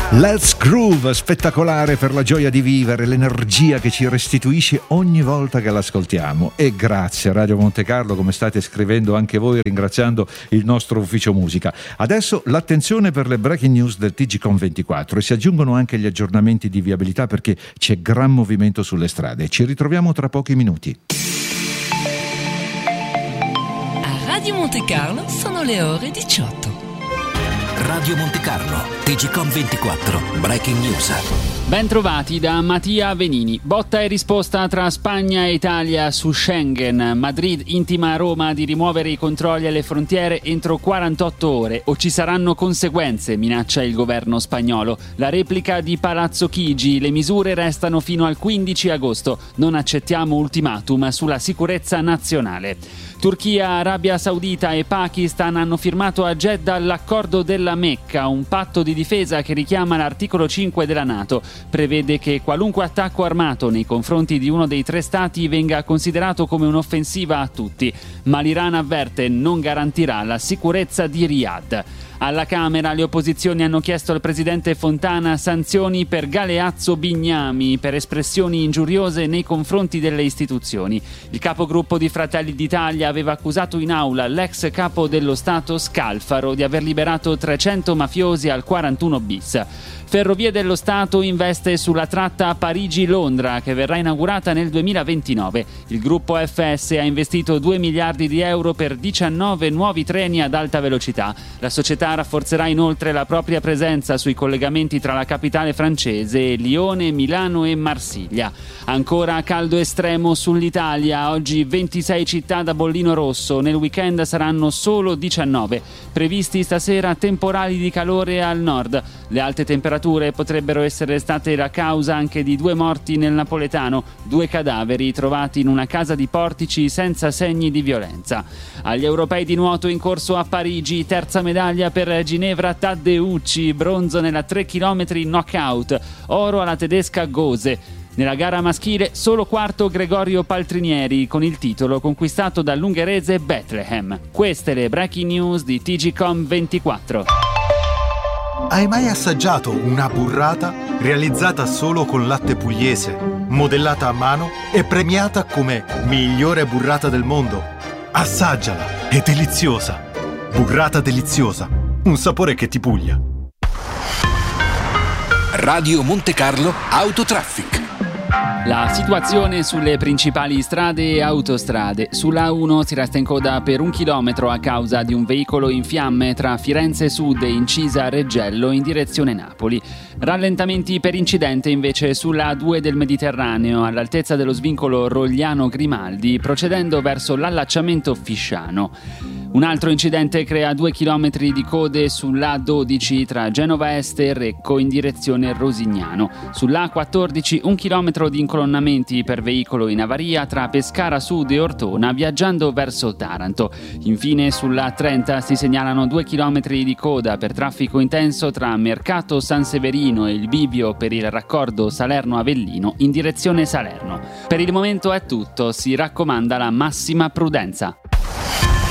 Let's Groove, spettacolare per la gioia di vivere, l'energia che ci restituisce ogni volta che l'ascoltiamo. E grazie Radio Monte Carlo, come state scrivendo anche voi, ringraziando il nostro ufficio musica. Adesso l'attenzione per le breaking news del TGCOM24 e si aggiungono anche gli aggiornamenti di viabilità perché c'è gran movimento sulle strade. Ci ritroviamo tra pochi minuti. A Radio Monte Carlo sono le ore 18. Radio Monte Carlo, TGCOM24, Breaking News. Ben trovati da Mattia Venini. Botta e risposta tra Spagna e Italia su Schengen. Madrid intima a Roma di rimuovere i controlli alle frontiere entro 48 ore o ci saranno conseguenze, minaccia il governo spagnolo. La replica di Palazzo Chigi, le misure restano fino al 15 agosto. Non accettiamo ultimatum sulla sicurezza nazionale. Turchia, Arabia Saudita e Pakistan hanno firmato a Jeddah l'accordo della Mecca, un patto di difesa che richiama l'articolo 5 della NATO. Prevede che qualunque attacco armato nei confronti di uno dei tre stati venga considerato come un'offensiva a tutti, ma l'Iran avverte non garantirà la sicurezza di Riyadh. Alla Camera le opposizioni hanno chiesto al presidente Fontana sanzioni per Galeazzo Bignami per espressioni ingiuriose nei confronti delle istituzioni. Il capogruppo di Fratelli d'Italia aveva accusato in aula l'ex capo dello Stato Scalfaro di aver liberato 300 mafiosi al 41 bis. Ferrovie dello Stato investe sulla tratta Parigi-Londra che verrà inaugurata nel 2029. Il gruppo FS ha investito 2 miliardi di euro per 19 nuovi treni ad alta velocità. La società rafforzerà inoltre la propria presenza sui collegamenti tra la capitale francese, Lione, Milano e Marsiglia. Ancora caldo estremo sull'Italia, oggi 26 città da bollino rosso, nel weekend saranno solo 19. Previsti stasera temporali di calore al nord. Le alte temperature potrebbero essere state la causa anche di 2 morti nel napoletano, 2 cadaveri trovati in una casa di Portici senza segni di violenza. Agli europei di nuoto in corso a Parigi, terza medaglia per Ginevra Taddeucci, bronzo nella 3 km knockout, oro alla tedesca Gose. Nella gara maschile solo quarto Gregorio Paltrinieri con il titolo conquistato dall'ungherese Bethlehem. Queste le breaking news di TGCOM24. Hai mai assaggiato una burrata realizzata solo con latte pugliese, modellata a mano e premiata come migliore burrata del mondo? Assaggiala, è deliziosa. Burrata deliziosa, un sapore che ti puglia. Radio Monte Carlo Autotraffic. La situazione sulle principali strade e autostrade. Sulla A1 si resta in coda per 1 chilometro a causa di un veicolo in fiamme tra Firenze Sud e Incisa Reggello in direzione Napoli. Rallentamenti per incidente invece sulla A2 del Mediterraneo all'altezza dello svincolo Rogliano Grimaldi procedendo verso l'allacciamento Fisciano. Un altro incidente crea 2 chilometri di code sull'A12 tra Genova Est e Recco in direzione Rosignano. Sull'A14 1 chilometro di incolonnamenti per veicolo in avaria tra Pescara Sud e Ortona viaggiando verso Taranto. Infine sull'A30 si segnalano 2 chilometri di coda per traffico intenso tra Mercato San Severino e il bivio per il raccordo Salerno-Avellino in direzione Salerno. Per il momento è tutto, si raccomanda la massima prudenza.